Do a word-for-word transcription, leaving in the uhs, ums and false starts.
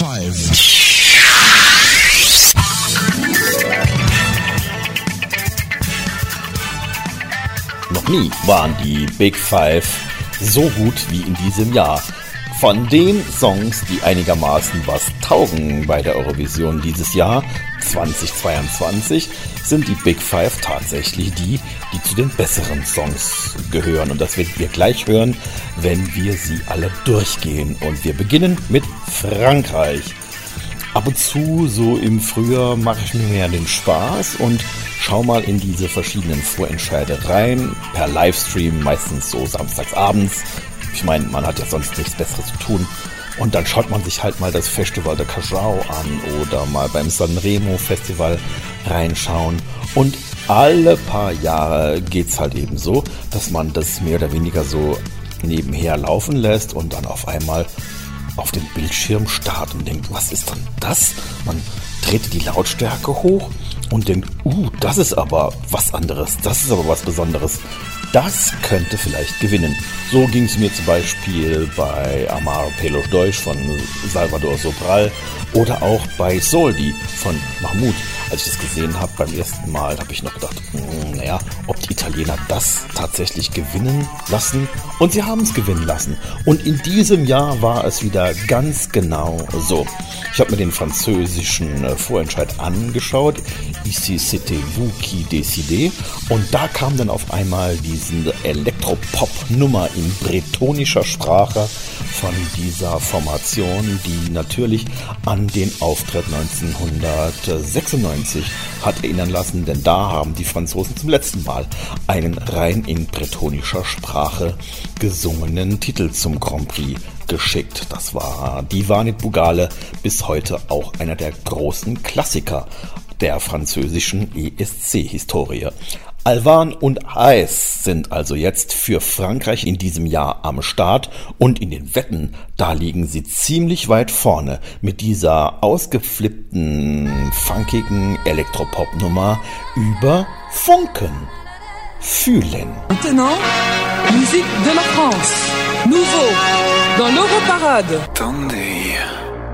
Five. Noch nie waren die Big Five so gut wie in diesem Jahr. Von den Songs, die einigermaßen was taugen bei der Eurovision dieses Jahr zweitausendzweiundzwanzig, sind die Big Five tatsächlich die, die zu den besseren Songs gehören. Und das werden wir gleich hören, wenn wir sie alle durchgehen. Und wir beginnen mit Frankreich. Ab und zu, so im Frühjahr, mache ich mir mehr den Spaß und schau mal in diese verschiedenen Vorentscheide rein, per Livestream, meistens so samstagsabends. Ich meine, man hat ja sonst nichts Besseres zu tun. Und dann schaut man sich halt mal das Festival de Cajao an oder mal beim Sanremo Festival reinschauen. Und alle paar Jahre geht's halt eben so, dass man das mehr oder weniger so nebenher laufen lässt und dann auf einmal auf den Bildschirm starrt und denkt, was ist denn das? Man dreht die Lautstärke hoch und denkt, uh, das ist aber was anderes, das ist aber was Besonderes. Das könnte vielleicht gewinnen. So ging es mir zum Beispiel bei Amar Pelos Deutsch von Salvador Sobral oder auch bei Soldi von Mahmoud. Als ich das gesehen habe beim ersten Mal, habe ich noch gedacht, mh, naja, ob die Italiener das tatsächlich gewinnen lassen. Und sie haben es gewinnen lassen. Und in diesem Jahr war es wieder ganz genau so. Ich habe mir den französischen Vorentscheid angeschaut. Ici c'était vous qui décidez. Und da kam dann auf einmal diese Elektropop-Nummer in bretonischer Sprache von dieser Formation, die natürlich an den Auftritt neunzehnhundertsechsundneunzig hat erinnern lassen, denn da haben die Franzosen zum letzten Mal einen rein in bretonischer Sprache gesungenen Titel zum Grand Prix geschickt. Das war Divanit Bugale, bis heute auch einer der großen Klassiker der französischen E S C-Historie. Alvan und Haes sind also jetzt für Frankreich in diesem Jahr am Start und in den Wetten, da liegen sie ziemlich weit vorne mit dieser ausgeflippten, funkigen Elektropop-Nummer über Funken. Fühlen. Maintenant, musique de la France. Nouveau, dans l'Europarade. Attendez.